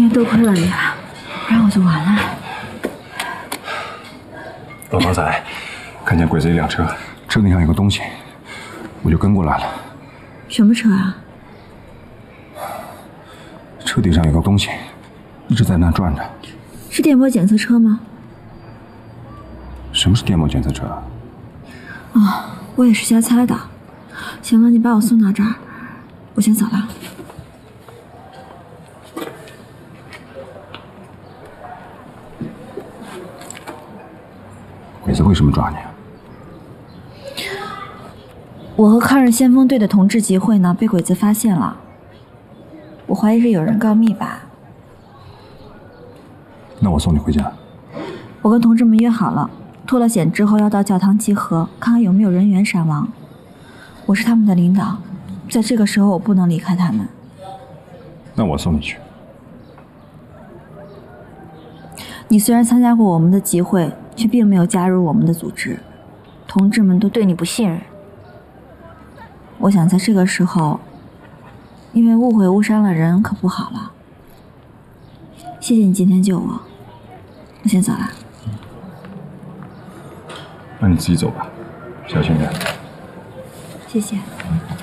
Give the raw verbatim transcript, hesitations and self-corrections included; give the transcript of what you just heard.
多亏了你了，不然我就完了。 我刚才看见鬼子一辆车，车顶上有个东西，我就跟过来了。 什么车啊？ 车顶上有个东西，一直在那转着。 是电波检测车吗？ 什么是电波检测车啊？ 哦，我也是瞎猜的。行了，你把我送到这儿，我先走了。 鬼子为什么抓你啊？ 我和抗日先锋队的同志集会呢，被鬼子发现了。我怀疑是有人告密吧。 那我送你回家。 我跟同志们约好了，脱了险之后要到教堂集合，看看有没有人员伤亡。我是他们的领导，在这个时候我不能离开他们。 那我送你去。 你虽然参加过我们的集会，却并没有加入我们的组织，同志们都对你不信任。我想在这个时候，因为误会误伤了人，可不好了。谢谢你今天救我，我先走了。 那你自己走吧，小心点。 谢谢。 嗯